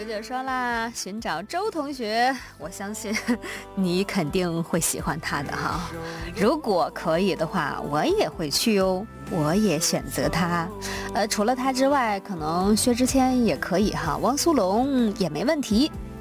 学姐说啦，寻找周同学，我相信你肯定会喜欢他的哈。如果可以的话，我也会去哦，我也选择他。除了他之外，可能薛之谦也可以哈，汪苏泷也没问题。